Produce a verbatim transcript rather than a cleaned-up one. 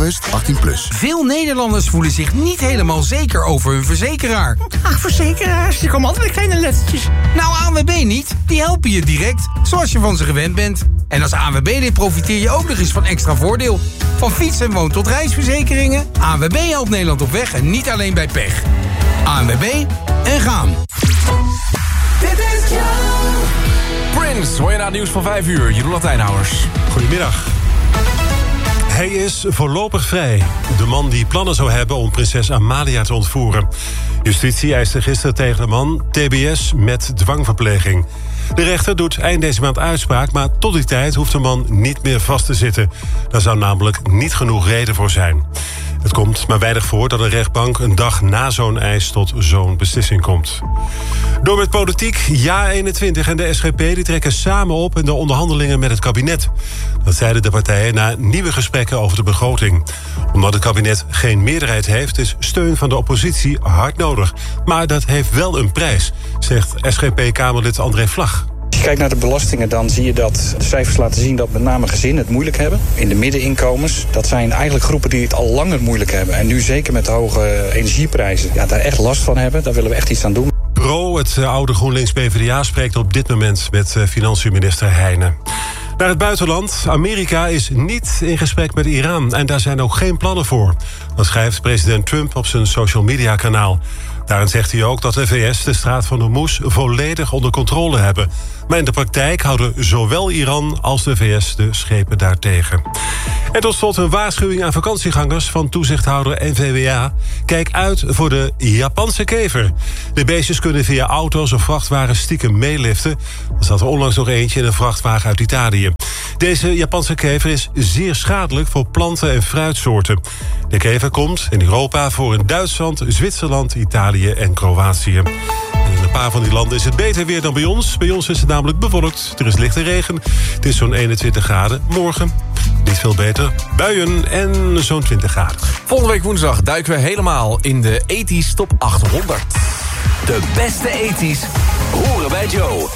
Speelbewust achttien plus. Veel Nederlanders voelen zich niet helemaal zeker over hun verzekeraar. Ach, verzekeraars, die komen altijd met kleine lettertjes. Nou, A N W B niet. Die helpen je direct, zoals je van ze gewend bent. En als A N W B-lid profiteer je ook nog eens van extra voordeel. Van fiets- en woon- tot reisverzekeringen. A N W B helpt Nederland op weg en niet alleen bij pech. A N W B en gaan. Dit is Prince, hoor je na het nieuws van vijf uur. Jeroen Latijnhouwers. Goedemiddag. Hij is voorlopig vrij. De man die plannen zou hebben om prinses Amalia te ontvoeren. Justitie eiste gisteren tegen de man T B S met dwangverpleging. De rechter doet eind deze maand uitspraak, maar tot die tijd hoeft de man niet meer vast te zitten. Daar zou namelijk niet genoeg reden voor zijn. Het komt maar weinig voor dat een rechtbank een dag na zo'n eis tot zo'n beslissing komt. Door met politiek, Ja eenentwintig en de S G P die trekken samen op in de onderhandelingen met het kabinet. Dat zeiden de partijen na nieuwe gesprekken over de begroting. Omdat het kabinet geen meerderheid heeft, is steun van de oppositie hard nodig. Maar dat heeft wel een prijs, zegt S G P-Kamerlid André Vlag. Als je kijkt naar de belastingen, dan zie je dat de cijfers laten zien dat met name gezinnen het moeilijk hebben. In de middeninkomens, dat zijn eigenlijk groepen die het al langer moeilijk hebben. En nu zeker met de hoge energieprijzen, ja, daar echt last van hebben. Daar willen we echt iets aan doen. Pro, het oude GroenLinks P v d A, spreekt op dit moment met financiën-minister Heijnen. Naar het buitenland. Amerika is niet in gesprek met Iran en daar zijn ook geen plannen voor. Dat schrijft president Trump op zijn social media kanaal. Daarin zegt hij ook dat de V S de straat van Hormuz volledig onder controle hebben. Maar in de praktijk houden zowel Iran als de V S de schepen daartegen. En tot slot een waarschuwing aan vakantiegangers van toezichthouder N V W A. Kijk uit voor de Japanse kever. De beestjes kunnen via auto's of vrachtwagens stiekem meeliften. Er zat er onlangs nog eentje in een vrachtwagen uit Italië. Deze Japanse kever is zeer schadelijk voor planten en fruitsoorten. De kever komt in Europa voor in Duitsland, Zwitserland, Italië en Kroatië. En in een paar van die landen is het beter weer dan bij ons. Bij ons is het namelijk bewolkt. Er is lichte regen. Het is zo'n eenentwintig graden. Morgen niet veel beter. Buien en zo'n twintig graden. Volgende week woensdag duiken we helemaal in de ethisch Top achthonderd. de beste ethisch horen bij Joe.